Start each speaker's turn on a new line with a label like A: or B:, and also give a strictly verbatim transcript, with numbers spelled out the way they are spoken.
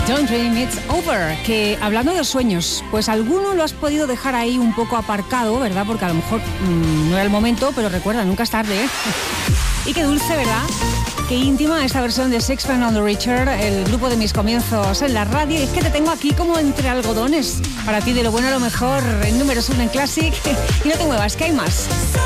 A: Don't Dream It's Over, que hablando de sueños, pues alguno lo has podido dejar ahí un poco aparcado, ¿verdad? Porque a lo mejor mmm, no era el momento, pero recuerda, nunca es tarde, ¿eh? Y qué dulce, ¿verdad? Qué íntima esta versión de Sixpence None the Richer, el grupo de mis comienzos en la radio. Y es que te tengo aquí como entre algodones, para ti de lo bueno a lo mejor, en números uno en Classic. Y no te muevas, que hay más.